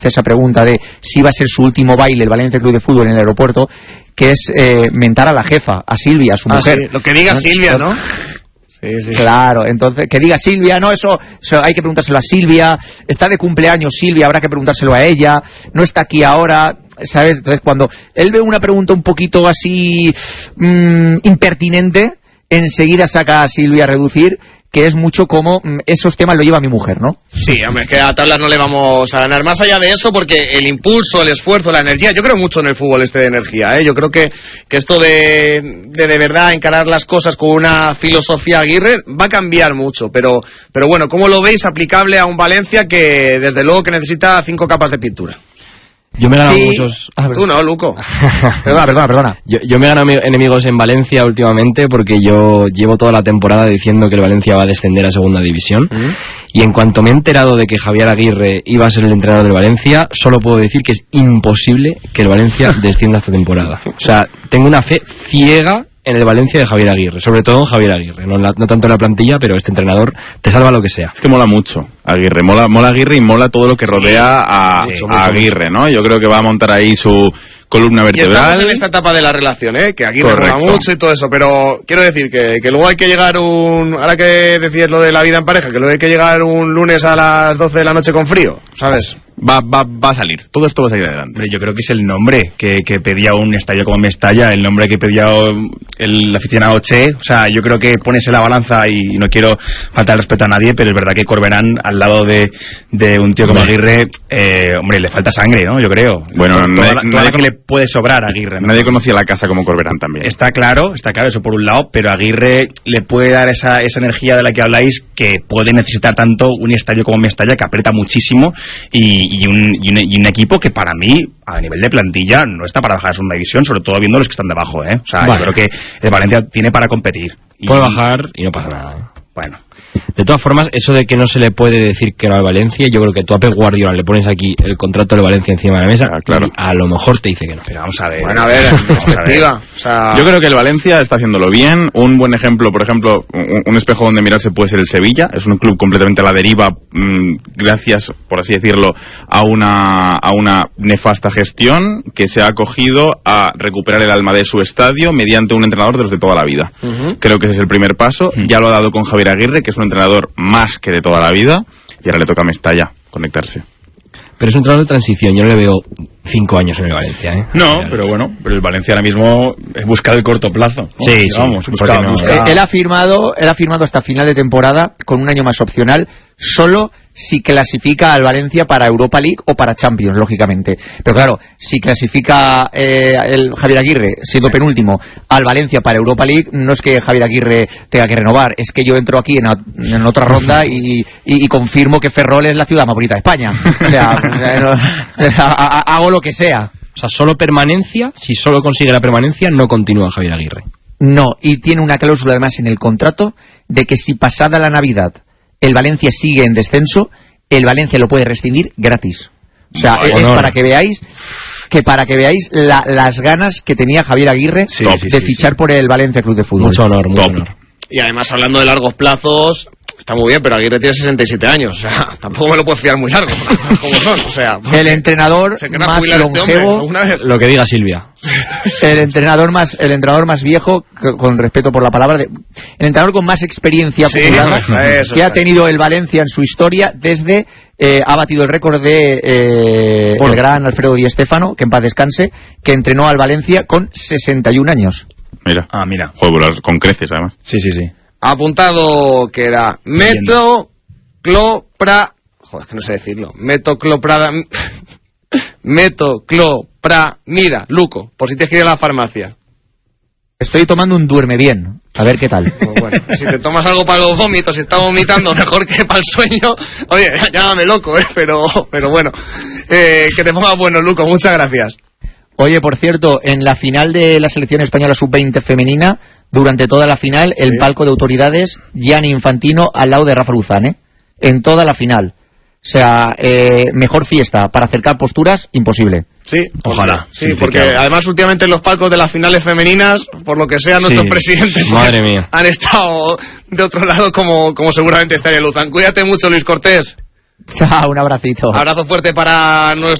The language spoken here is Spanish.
esa pregunta de si va a ser su último baile el Valencia Club de Fútbol en el aeropuerto, que es mentar a la jefa, a Silvia, a su mujer. Sí. Lo que diga Silvia, ¿no? Sí. Claro, entonces, que diga Silvia, no, eso hay que preguntárselo a Silvia, está de cumpleaños Silvia, habrá que preguntárselo a ella, no está aquí ahora, ¿sabes? Entonces, cuando él ve una pregunta un poquito así impertinente, enseguida saca a Silvia a reducir, que es mucho como esos temas lo lleva mi mujer, ¿no? Sí, hombre, es que a tablas no le vamos a ganar. Más allá de eso, porque el impulso, el esfuerzo, la energía, yo creo mucho en el fútbol de energía, ¿eh? Yo creo que esto de verdad encarar las cosas con una filosofía Aguirre va a cambiar mucho, pero bueno, ¿cómo lo veis aplicable a un Valencia que desde luego que necesita 5 capas de pintura? Yo me he ganado muchos... Tú no, Luco. Perdona. Yo me he ganado enemigos en Valencia últimamente porque yo llevo toda la temporada diciendo que el Valencia va a descender a segunda división. Y en cuanto me he enterado de que Javier Aguirre iba a ser el entrenador del Valencia, solo puedo decir que es imposible que el Valencia descienda esta temporada. O sea, tengo una fe ciega en el Valencia de Javier Aguirre, sobre todo en Javier Aguirre, no tanto en la plantilla, pero este entrenador te salva lo que sea. Es que mola mucho Aguirre, mola Aguirre y mola todo lo que rodea a Aguirre, ¿no? Yo creo que va a montar ahí su columna vertebral. Y estamos en esta etapa de la relación, que Aguirre mola mucho y todo eso, pero quiero decir que luego hay que llegar ahora que decías lo de la vida en pareja, que luego hay que llegar un lunes a las 12 de la noche con frío, ¿sabes? Va a salir, todo esto va a salir adelante. Hombre, yo creo que es el nombre que pedía un Estalla como Mestalla, el nombre que pedía el aficionado Che. O sea, yo creo que pones en la balanza, y no quiero faltar el respeto a nadie, pero es verdad que Corberán al lado de un tío como Aguirre, hombre, le falta sangre, ¿no? Yo creo. Bueno, nadie que le puede sobrar a Aguirre, ¿no? Nadie conocía la casa como Corberán también. Está claro, eso por un lado, pero Aguirre le puede dar esa energía de la que habláis, que puede necesitar tanto un Estalla como Mestalla, que aprieta muchísimo, y un equipo que para mí, a nivel de plantilla, no está para bajar a segunda división, sobre todo viendo los que están debajo, O sea, yo creo que el Valencia tiene para competir. Puede bajar y no pasa nada, Bueno. De todas formas, eso de que no se le puede decir que no al Valencia, yo creo que tú a Pep Guardiola le pones aquí el contrato de Valencia encima de la mesa, claro, y a lo mejor te dice que no. Pero vamos a ver. Bueno, a ver, en perspectiva. O sea... Yo creo que el Valencia está haciéndolo bien. Un buen ejemplo, por ejemplo, un espejo donde mirarse puede ser el Sevilla. Es un club completamente a la deriva, gracias, por así decirlo, a una nefasta gestión que se ha acogido a recuperar el alma de su estadio mediante un entrenador de los de toda la vida. Creo que ese es el primer paso. Ya lo ha dado con Javier Aguirre, que es un entrenador más que de toda la vida, y ahora le toca a Mestalla conectarse. Pero es un entrenador de transición, yo no le veo 5 años en el Valencia, No, pero bueno, pero el Valencia ahora mismo es buscar el corto plazo, ¿no? Sí, vamos, busca. Él ha firmado hasta final de temporada con un año más opcional, solo si clasifica al Valencia para Europa League o para Champions, lógicamente. Pero claro, si clasifica el Javier Aguirre, siendo penúltimo, al Valencia para Europa League, no es que Javier Aguirre tenga que renovar, es que yo entro aquí en otra ronda y confirmo que Ferrol es la ciudad más bonita de España. O sea, hago lo que sea. O sea, solo permanencia, si solo consigue la permanencia, no continúa Javier Aguirre. No, y tiene una cláusula además en el contrato de que si pasada la Navidad el Valencia sigue en descenso, el Valencia lo puede rescindir gratis. O sea, es para que veáis las ganas que tenía Javier Aguirre de fichar por el Valencia Club de Fútbol. Mucho honor. Y además, hablando de largos plazos, está muy bien, pero Aguirre tiene 67 años. O sea, tampoco me lo puedo fiar muy largo, como son. O sea, el entrenador más longevo, lo que diga Silvia. El entrenador más viejo, con respeto por la palabra, el entrenador con más experiencia acumulada que ha tenido el Valencia en su historia desde ha batido el récord de el gran Alfredo Di Stéfano, que en paz descanse, que entrenó al Valencia con 61 años. Mira. Joder, con creces además. Sí. Apuntado queda metoclopramida. Joder, es que no sé decirlo. Metoclopramida, Luco, por si te quiere la farmacia. Estoy tomando un duerme bien. A ver qué tal. Pues bueno, si te tomas algo para los vómitos, si estás vomitando mejor que para el sueño, oye, llámame loco, pero bueno. Que te pongas bueno, Luco, muchas gracias. Oye, por cierto, en la final de la selección española sub-20 femenina, durante toda la final, el palco de autoridades, Gianni Infantino al lado de Rafa Luzán, en toda la final. O sea, mejor fiesta para acercar posturas, imposible. Sí, ojalá. Sí, porque además últimamente en los palcos de las finales femeninas, por lo que sea, nuestros presidentes madre mía, han estado de otro lado como seguramente estaría Luzán. Cuídate mucho, Luis Cortés. Chao, un abracito. Abrazo fuerte para nuestro